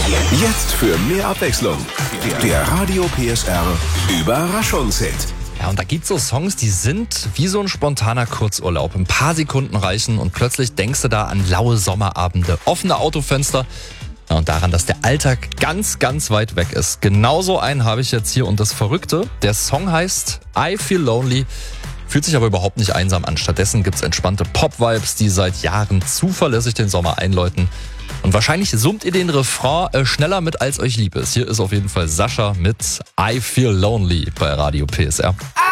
Jetzt für mehr Abwechslung. Der Radio PSR Überraschungshit. Ja, und da gibt's so Songs, die sind wie so ein spontaner Kurzurlaub. Ein paar Sekunden reichen und plötzlich denkst du da an laue Sommerabende, offene Autofenster und daran, dass der Alltag ganz, ganz weit weg ist. Genauso einen habe ich jetzt hier und das Verrückte, der Song heißt I Feel Lonely, fühlt sich aber überhaupt nicht einsam an. Stattdessen gibt's entspannte Pop-Vibes, die seit Jahren zuverlässig den Sommer einläuten. Und wahrscheinlich summt ihr den Refrain schneller mit, als euch lieb ist. Hier ist auf jeden Fall Sascha mit I Feel Lonely bei Radio PSR.